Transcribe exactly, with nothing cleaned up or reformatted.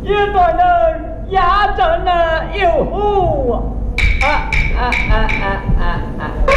一个人也真的有福啊啊啊啊啊啊！